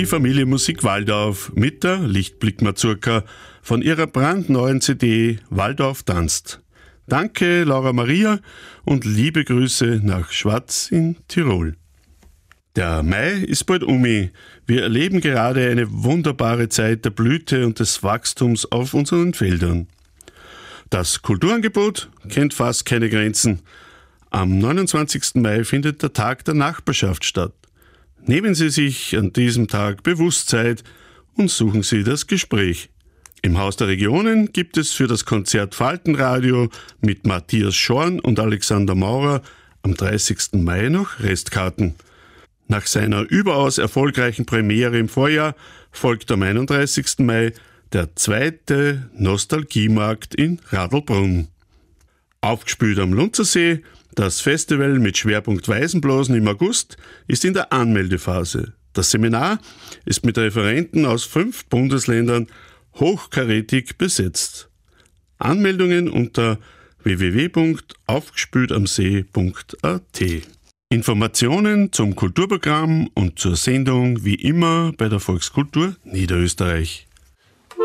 die Familie Musik Waldorf mit der Lichtblick-Mazurka von ihrer brandneuen CD Waldorf tanzt. Danke, Laura Maria, und liebe Grüße nach Schwaz in Tirol. Der Mai ist bald Wir erleben gerade eine wunderbare Zeit der Blüte und des Wachstums auf unseren Feldern. Das Kulturangebot kennt fast keine Grenzen. Am 29. Mai findet der Tag der Nachbarschaft statt. Nehmen Sie sich an diesem Tag bewusst Zeit und suchen Sie das Gespräch. Im Haus der Regionen gibt es für das Konzert Faltenradio mit Matthias Schorn und Alexander Maurer am 30. Mai noch Restkarten. Nach seiner überaus erfolgreichen Premiere im Vorjahr folgt am 31. Mai der zweite Nostalgiemarkt in Radlbrunn. Aufgespült am Lunzersee, das Festival mit Schwerpunkt Waisenblasen im August, ist in der Anmeldephase. Das Seminar ist mit Referenten aus 5 Bundesländern hochkarätig besetzt. Anmeldungen unter www.aufgespültamsee.at. Informationen zum Kulturprogramm und zur Sendung wie immer bei der Volkskultur Niederösterreich.